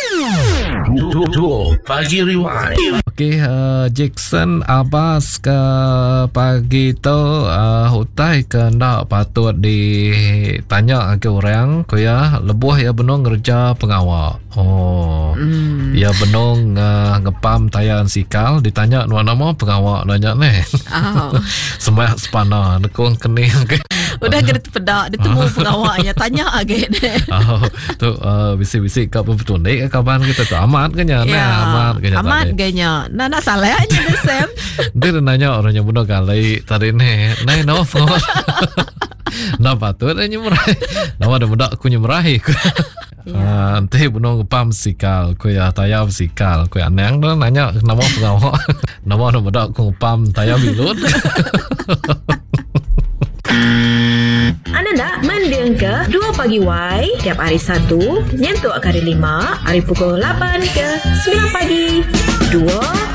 Dua Pagi Rewind. Okey, Jackson Abbas ke pagi tu hutai ke nak patut ditanya ke orang ko ya lebuh ya benong ngerja pengawal. Ya benong ngepam tayan sikal ditanya nama pengawal nanya ni. Sembah sepana nekong kening ke. Udah kena pedak ditemu pengawalnya tanya age ni. Tu bisik-bisik kat betul ni kaban kita tu amat kenya amat ganya nak salahnya the same. Dia nanya orangnya bunuh kali tadi ni no nak patut nyemrai nama ada budak aku nyemrai nanti bunuh ngepam sikal ku ya tayab sikal ku anang tu nanya nama pengawal nama ada budak aku ngepam tayab bilut. Anda nak mendengar 2 Pagi Y tiap hari Sabtu nyentuh hari 5 hari pukul 8 ke 9 pagi. 2